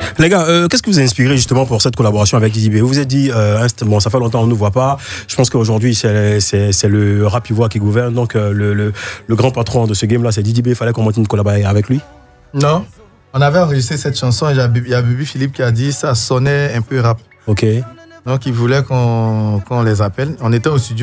Les gars, qu'est-ce qui vous a inspiré justement pour cette collaboration avec Didi B? Vous vous êtes dit, bon, ça fait longtemps qu'on ne nous voit pas. Je pense qu'aujourd'hui, c'est le rap ivoire qui gouverne. Donc, le grand patron de ce game-là, c'est Didi B. Il fallait qu'on monte une collaboration avec lui. Non, on avait enregistré cette chanson et il y a Baby Philippe qui a dit ça sonnait un peu rap. Ok. Donc, il voulait qu'on les appelle. On était au studio.